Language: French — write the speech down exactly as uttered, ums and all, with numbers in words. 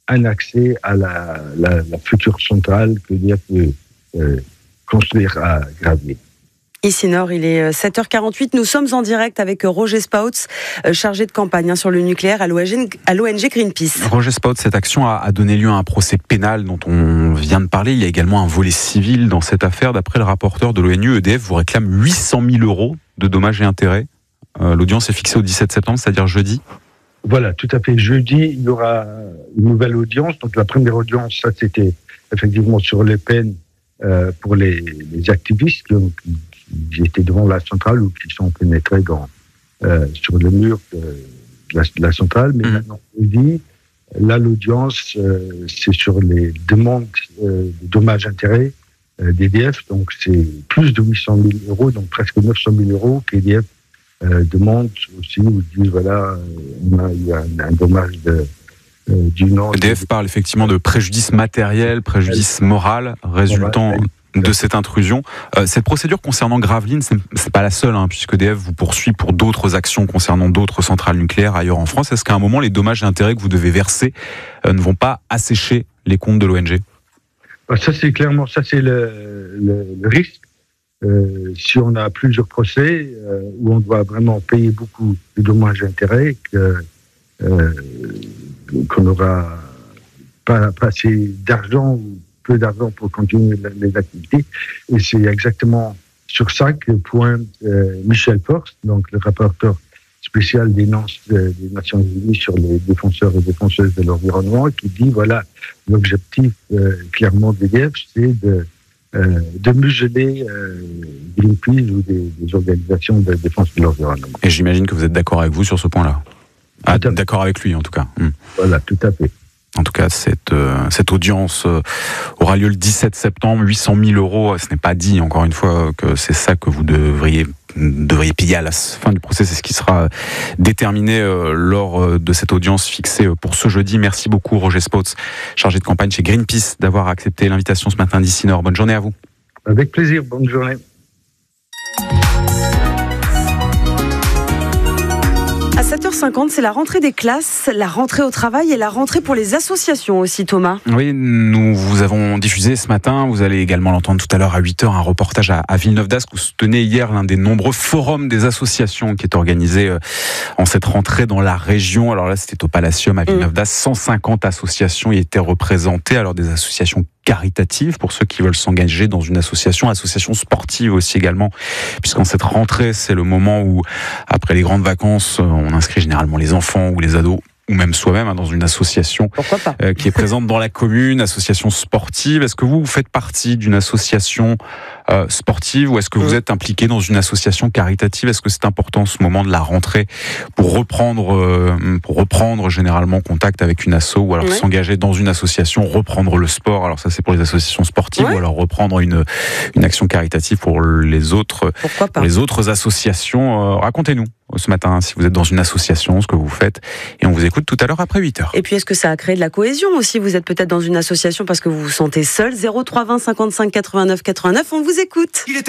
un accès à la, la, la future centrale que l'E D F veut euh, construire à Gravelines. Ici Nord, il est sept heures quarante-huit. Nous sommes en direct avec Roger Spautz, chargé de campagne hein, sur le nucléaire à l'O N G Greenpeace. Roger Spautz, cette action a, a donné lieu à un procès pénal dont on vient de parler. Il y a également un volet civil dans cette affaire. D'après le rapporteur de l'ONU, E D F vous réclame huit cent mille euros de dommages et intérêts. Euh, l'audience est fixée au dix-sept septembre, c'est-à-dire jeudi. Voilà, tout à fait. Jeudi, il y aura une nouvelle audience. Donc la première audience, ça c'était effectivement sur les peines euh, pour les, les activistes qui, ont, qui étaient devant la centrale ou qui sont pénétrés dans, euh, sur le mur de, de, la, de la centrale. Mais mmh. maintenant, jeudi, là l'audience, euh, c'est sur les demandes euh, de dommages-intérêts euh, d'E D F. Donc c'est plus de huit cent mille euros, donc presque neuf cent mille euros qu'E D F Euh, demande aussi, ou dit voilà, on a eu un, un dommage de, euh, du nom. E D F parle effectivement de préjudice matériel, préjudice moral résultant de cette intrusion. Euh, cette procédure concernant Gravelines, c'est, c'est pas la seule, hein, puisque E D F vous poursuit pour d'autres actions concernant d'autres centrales nucléaires ailleurs en France. Est-ce qu'à un moment, les dommages et intérêts que vous devez verser euh, ne vont pas assécher les comptes de l'O N G ? bah, Ça, c'est clairement, ça c'est le, le, le risque. Euh, si on a plusieurs procès euh, où on doit vraiment payer beaucoup de dommages et intérêts, que, euh, qu'on n'aura pas, pas assez d'argent ou peu d'argent pour continuer les activités. Et c'est exactement sur ça que pointe euh, Michel Forst, donc le rapporteur spécial des, des Nations Unies sur les défenseurs et défenseuses de l'environnement, qui dit voilà, l'objectif euh, clairement d'E D F, c'est de Euh, de museler euh, Greenpeace ou des, des organisations de défense de l'environnement. Et j'imagine que vous êtes d'accord avec vous sur ce point-là. Ah, d'accord avec lui en tout cas. Hum. Voilà, tout à fait. En tout cas, cette, euh, cette audience euh, aura lieu le dix-sept septembre, huit cent mille euros. Ce n'est pas dit, encore une fois, que c'est ça que vous devriez, devriez payer à la fin du procès. C'est ce qui sera déterminé euh, lors de cette audience fixée pour ce jeudi. Merci beaucoup, Roger Spautz, chargé de campagne chez Greenpeace, d'avoir accepté l'invitation ce matin d'Ici Nord. Bonne journée à vous. Avec plaisir, bonne journée. À sept heures cinquante, c'est la rentrée des classes, la rentrée au travail et la rentrée pour les associations aussi, Thomas. Oui, nous vous avons diffusé ce matin, vous allez également l'entendre tout à l'heure à huit heures, un reportage à, à Villeneuve-d'Ascq où se tenait hier l'un des nombreux forums des associations qui est organisé euh, en cette rentrée dans la région. Alors là, c'était au Palacium à Villeneuve-d'Ascq, cent cinquante associations y étaient représentées, alors des associations caritatives pour ceux qui veulent s'engager dans une association, association sportive aussi également, puisqu'en cette rentrée, c'est le moment où, après les grandes vacances, on inscrit généralement les enfants ou les ados, ou même soi-même hein, dans une association euh, qui est présente dans la commune, association sportive. Est-ce que vous, vous faites partie d'une association euh, sportive ou est-ce que vous êtes impliqué dans une association caritative ? Est-ce que c'est important ce moment de la rentrée pour reprendre, euh, pour reprendre généralement contact avec une asso ou alors oui. s'engager dans une association, reprendre le sport ? Alors ça c'est pour les associations sportives oui. ou alors reprendre une, une action caritative pour les autres, pour les autres associations. Euh, racontez-nous ce matin si vous êtes dans une association, ce que vous faites et on vous écoute tout à l'heure après huit heures. Et puis est-ce que ça a créé de la cohésion aussi ? Vous êtes peut-être dans une association parce que vous vous sentez seul. Zéro trois vingt cinquante-cinq quatre-vingt-neuf quatre-vingt-neuf, on vous écoute.